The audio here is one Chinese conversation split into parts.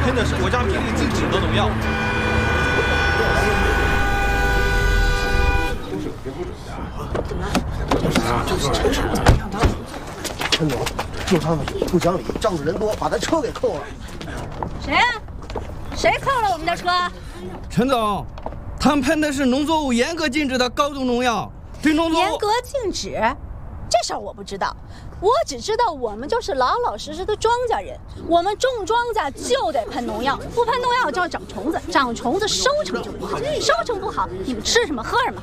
喷的是国家明令禁止的农药。 陈总，就他们不讲理，仗着人多把咱车给扣了。 谁呀？谁扣了我们的车？ 陈总，他们喷的是农作物严格禁止的高度农药，对农作物严格禁止？这事儿我不知道，我只知道我们就是老老实实的庄稼人，我们种庄稼就得喷农药，不喷农药就要长虫子，长虫子收成就不好，收成不好，你们吃什么喝什么。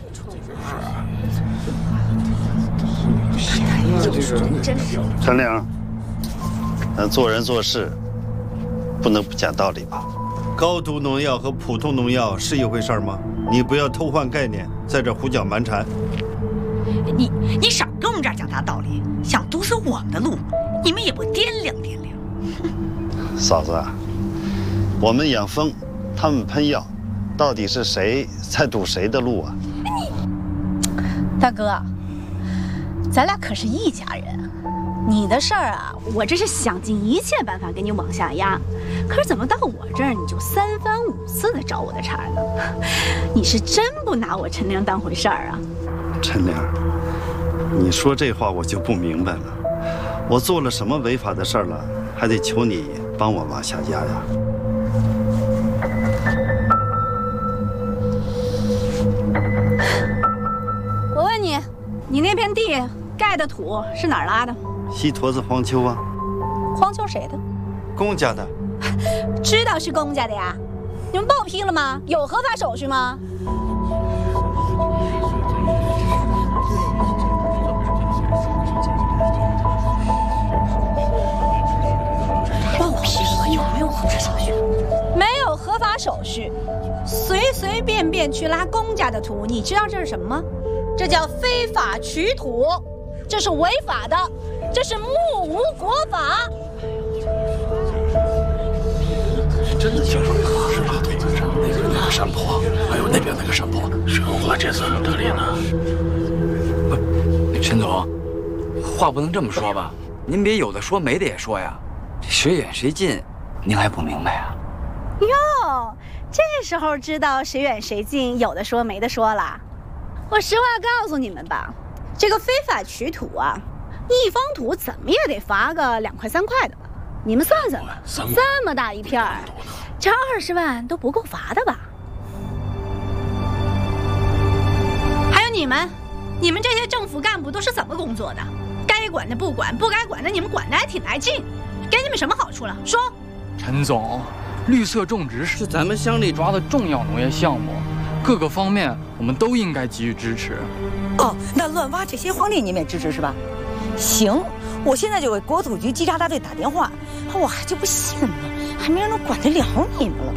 陈玲，做人做事不能不讲道理吧？ 高度农药和普通农药是一回事吗？你不要偷换概念，在这胡搅蛮缠。 你少跟我们这儿讲大道理，想堵死我们的路，你们也不掂量掂量。 嫂子，我们养蜂，他们喷药，到底是谁在堵谁的路啊？ 大哥，咱俩可是一家人，你的事儿啊，我这是想尽一切办法给你往下压，可是怎么到我这儿你就三番五次的找我的茬呢？你是真不拿我陈玲当回事儿啊？ 陈玲，你说这话我就不明白了，我做了什么违法的事儿了，还得求你帮我往下压呀？ 我问你，你那片地盖的土是哪儿拉的？ 西坨子荒丘啊。 荒丘谁的？ 公家的。 知道是公家的呀？你们报批了吗？有合法手续吗？报批了，有没有合法手续？没有合法手续，随随便便去拉公家的土，你知道这是什么吗？这叫非法取土，这是违法的，这是目无国法。 真的像是拉土的山，那个山坡，还有那边那个山坡，生活这怎么得力呢？ 陈总，话不能这么说吧？您别有的说没的也说呀，这谁远谁近，您还不明白啊？ 哟，这时候知道谁远谁近，有的说没的说了。我实话告诉你们吧，这个非法取土啊，一方土怎么也得罚个2块3块的吧？你们算算吧，这么大一片儿，这20万都不够罚的吧？还有你们这些政府干部都是怎么工作的？该管的不管，不该管的你们管的还挺来劲，给你们什么好处了？说。 陈总，绿色种植是咱们乡里抓的重要农业项目，各个方面我们都应该给予支持。 哦，那乱挖这些荒地你们也支持是吧？行，我现在就给国土局稽查大队打电话。我还就不信呢，还没人能管得了你们了。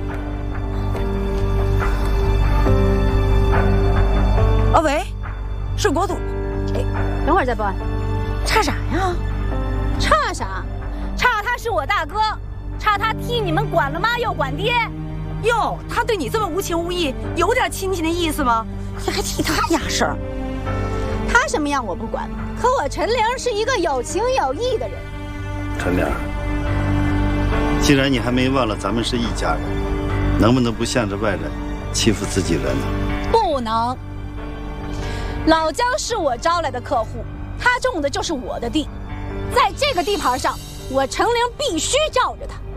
哦，喂，是国土。哎， 等会儿再拨。 差啥呀？ 差啥？差他是我大哥，差他替你们管了妈又管爹。 哟，他对你这么无情无义，有点亲情的意思吗？你还替他压事儿？ 他什么样我不管，可我陈玲是一个有情有义的人。 陈玲，既然你还没忘了咱们是一家人，能不能不向着外人欺负自己人呢？ 不能。老姜是我招来的客户，他种的就是我的地，在这个地盘上，我陈玲必须罩着他。